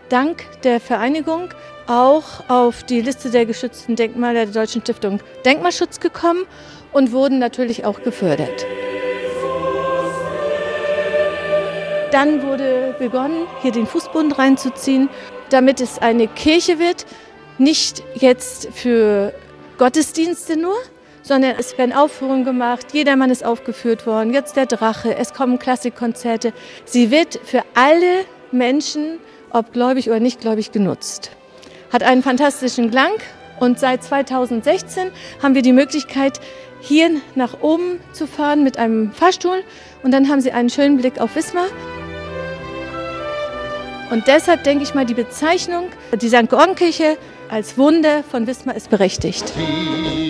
dank der Vereinigung auch auf die Liste der geschützten Denkmäler der Deutschen Stiftung Denkmalschutz gekommen und wurden natürlich auch gefördert. Dann wurde begonnen, hier den Fußboden reinzuziehen, damit es eine Kirche wird, nicht jetzt für Gottesdienste nur, sondern es werden Aufführungen gemacht, jedermann ist aufgeführt worden, jetzt der Drache, es kommen Klassikkonzerte. Sie wird für alle Menschen, ob gläubig oder nicht gläubig, genutzt. Hat einen fantastischen Klang und seit 2016 haben wir die Möglichkeit, hier nach oben zu fahren mit einem Fahrstuhl und dann haben Sie einen schönen Blick auf Wismar. Und deshalb denke ich mal, die Bezeichnung, die St. Georgenkirche als Wunder von Wismar ist berechtigt.